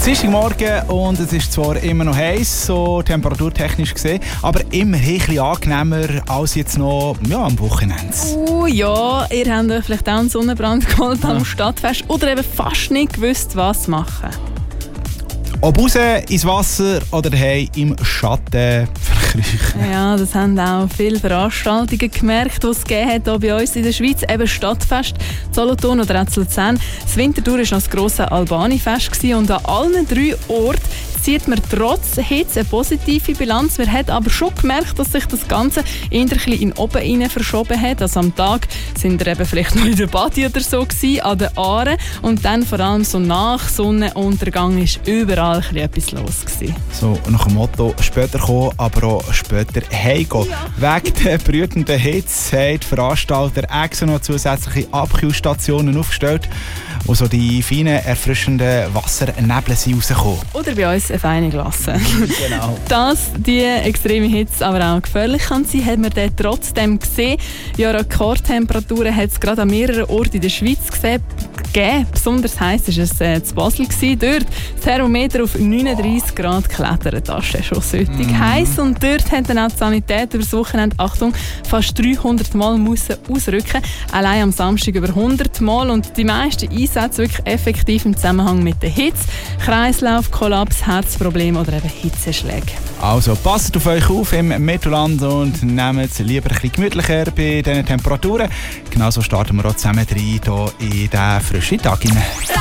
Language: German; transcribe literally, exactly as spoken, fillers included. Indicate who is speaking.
Speaker 1: Dienstagmorgen und es ist zwar immer noch heiß, so temperaturtechnisch gesehen, aber immerhin ein bisschen angenehmer als jetzt noch ja, am Wochenende.
Speaker 2: Oh ja, ihr habt euch vielleicht auch einen Sonnenbrand geholt ja. am Stadtfest oder eben fast nicht gewusst, was machen.
Speaker 1: Ob raus ins Wasser oder daheim im Schatten verkriechen.
Speaker 2: Ja, das haben auch viele Veranstaltungen gemerkt, die es gegeben hat hier bei uns in der Schweiz. Eben Stadtfest, Solothurn oder auch in Luzern. Das Winterthur war noch das grosse Albani-Fest und an allen drei Orten zieht man trotz Hitze eine positive Bilanz. Man hat aber schon gemerkt, dass sich das Ganze eher ein bisschen in oben rein verschoben hat. Also am Tag sind wir eben vielleicht noch in der Badi oder so gewesen, an den Aaren. Und dann vor allem so nach Sonnenuntergang ist überall ein bisschen etwas los gewesen.
Speaker 1: So nach dem Motto, später kommen, aber auch später heimgehen. Ja. Wegen der brütenden Hitze haben die Veranstalter extra noch zusätzliche Abkühlstationen aufgestellt, wo so die feinen, erfrischenden Wassernebel sind rausgekommen.
Speaker 2: Oder bei uns eine feine Glasse.
Speaker 1: Genau.
Speaker 2: Dass die extreme Hitze aber auch gefährlich kann sein, hat man dann trotzdem gesehen. Ja, Rekordtemperaturen hat es gerade an mehreren Orten in der Schweiz gesehen. Gegeben. Besonders heiß war es äh, in Basel. Dort das Thermometer auf neununddreissig Grad geklettert. Das ist schon süchtig mm. heiß. Und dort hat dann auch die Sanität über das Wochenende, Achtung, fast dreihundert Mal müssen ausrücken. Allein am Samstag über hundert Mal. Und die meisten Einsätze wirklich effektiv im Zusammenhang mit der Hitze. Kreislauf, Kollaps, Herzprobleme oder eben Hitzeschläge.
Speaker 1: Also passt auf euch auf im Mittelland und nehmt es lieber ein bisschen gemütlicher bei diesen Temperaturen. Genauso starten wir auch zusammen rein hier in diesen frischen Tag hinein.